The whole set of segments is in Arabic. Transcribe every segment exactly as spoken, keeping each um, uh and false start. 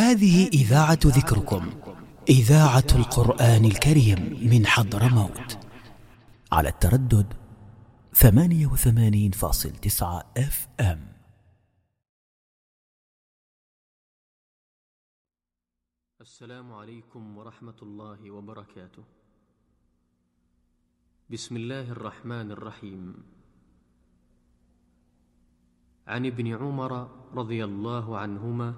هذه إذاعة ذكركم، إذاعة القرآن الكريم من حضرموت، على التردد ثمانية وثمانين فاصل تسعة اف ام. السلام عليكم ورحمة الله وبركاته. بسم الله الرحمن الرحيم. عن ابن عمر رضي الله عنهما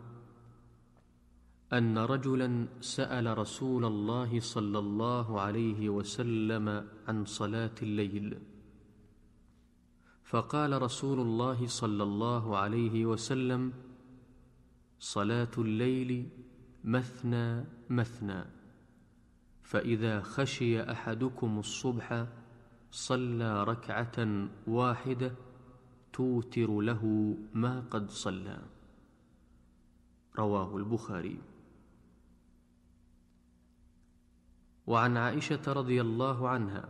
أن رجلا سأل رسول الله صلى الله عليه وسلم عن صلاة الليل، فقال رسول الله صلى الله عليه وسلم: صلاة الليل مثنى مثنى، فإذا خشي أحدكم الصبح صلى ركعة واحدة توتر له ما قد صلى. رواه البخاري. وعن عائشة رضي الله عنها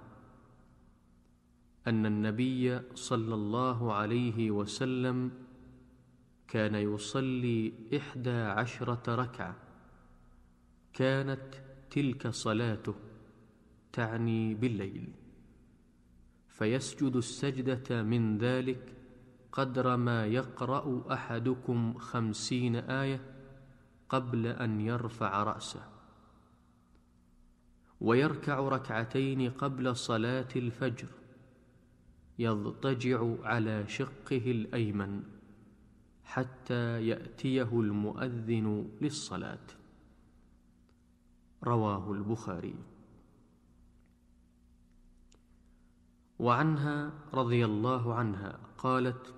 أن النبي صلى الله عليه وسلم كان يصلي إحدى عشرة ركعة، كانت تلك صلاته، تعني بالليل، فيسجد السجدة من ذلك قدر ما يقرأ أحدكم خمسين آية قبل أن يرفع رأسه، ويركع ركعتين قبل صلاة الفجر، يضطجع على شقه الأيمن حتى يأتيه المؤذن للصلاة. رواه البخاري. وعنها رضي الله عنها قالت: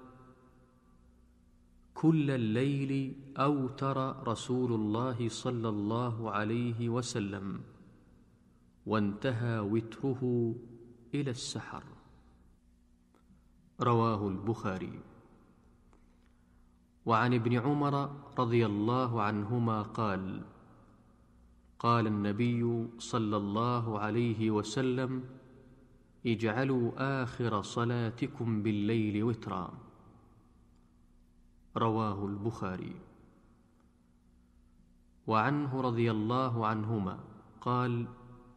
كل الليل أوتر رسول الله صلى الله عليه وسلم، وانتهى وتره إلى السحر. رواه البخاري. وعن ابن عمر رضي الله عنهما قال: قال النبي صلى الله عليه وسلم: اجعلوا آخر صلاتكم بالليل وترا. رواه البخاري. وعنه رضي الله عنهما قال: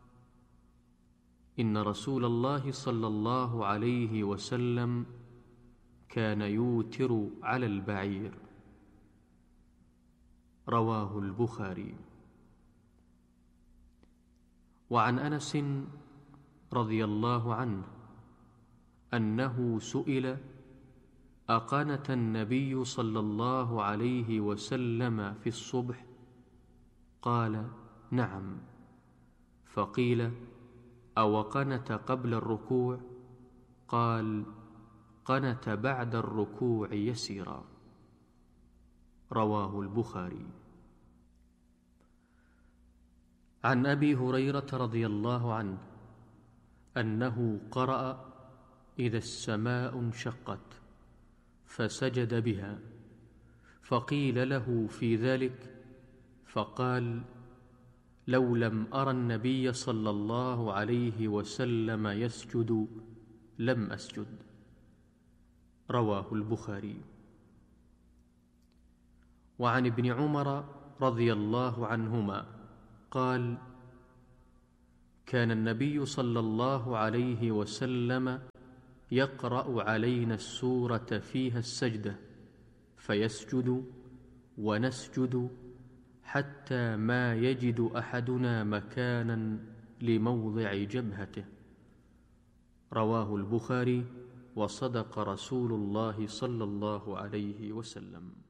إن رسول الله صلى الله عليه وسلم كان يوتر على البعير. رواه البخاري. وعن أنس رضي الله عنه أنه سئل: أقنت النبي صلى الله عليه وسلم في الصبح؟ قال: نعم. فقيل: أو قنت قبل الركوع؟ قال: قنت بعد الركوع يسيرا. رواه البخاري. عن أبي هريرة رضي الله عنه أنه قرأ: إذا السماء انشقت، فسجد بها، فقيل له في ذلك فقال: لو لم أرى النبي صلى الله عليه وسلم يسجد لم أسجد. رواه البخاري. وعن ابن عمر رضي الله عنهما قال: كان النبي صلى الله عليه وسلم يقرأ علينا السورة فيها السجدة، فيسجد ونسجد حتى ما يجد أحدنا مكانا لموضع جبهته. رواه البخاري. وصدق رسول الله صلى الله عليه وسلم.